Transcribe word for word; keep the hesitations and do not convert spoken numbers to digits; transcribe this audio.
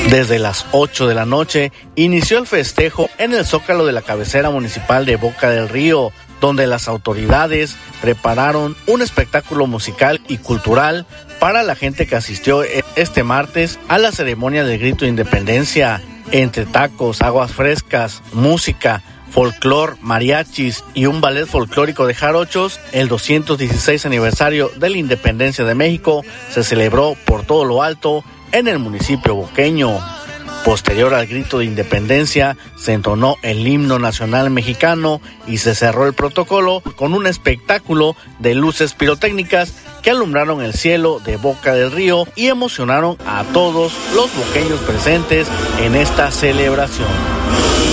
Desde las ocho de la noche inició el festejo en el Zócalo de la cabecera municipal de Boca del Río, donde las autoridades prepararon un espectáculo musical y cultural para la gente que asistió este martes a la ceremonia del Grito de Independencia. Entre tacos, aguas frescas, música, folclor, mariachis y un ballet folclórico de jarochos, el doscientos dieciséis aniversario de la Independencia de México se celebró por todo lo alto en el municipio boqueño. Posterior al grito de independencia, se entonó el himno nacional mexicano y se cerró el protocolo con un espectáculo de luces pirotécnicas que alumbraron el cielo de Boca del Río y emocionaron a todos los boqueños presentes en esta celebración.